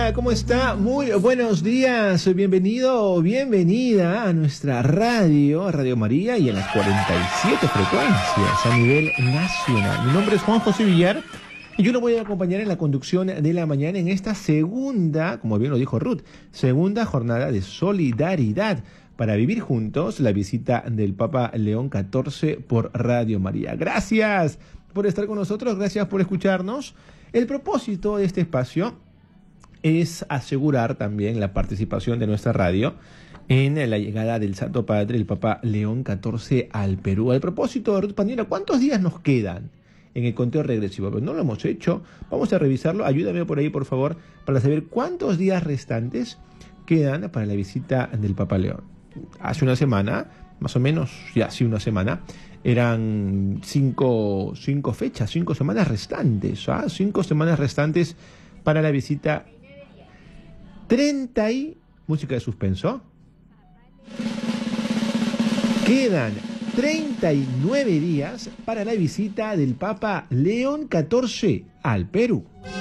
Hola, ¿cómo está? Muy buenos días, bienvenido o bienvenida a nuestra radio, Radio María, y en las 47 frecuencias a nivel nacional. Mi nombre es Juan José Villar y yo lo voy a acompañar en la conducción de la mañana en esta segunda, como bien lo dijo Ruth, segunda jornada de solidaridad para vivir juntos la visita del Papa León XIV por Radio María. Gracias por estar con nosotros, gracias por escucharnos. El propósito de este espacio es asegurar también la participación de nuestra radio en la llegada del Santo Padre, el Papa León XIV, al Perú. Al propósito, Ruth Pandilla, ¿cuántos días nos quedan en el conteo regresivo? Pues no lo hemos hecho, vamos a revisarlo. Ayúdame por ahí, por favor, para saber cuántos días restantes quedan para la visita del Papa León. Hace una semana, más o menos, ya hace una semana, eran cinco fechas, 5 semanas restantes, 5 semanas restantes para la visita. 30 y... música de suspenso. Quedan 39 días para la visita del Papa León XIV al Perú.